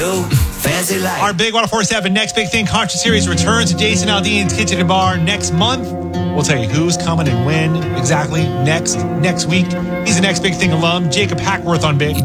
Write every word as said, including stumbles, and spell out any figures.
Fancy life. Our Big one oh four seven Next Big Thing concert series returns to Jason Aldean's Kitchen and Bar next month. We'll tell you who's coming and when exactly next next week. He's a Next Big Thing alum, Jacob Hackworth on Big.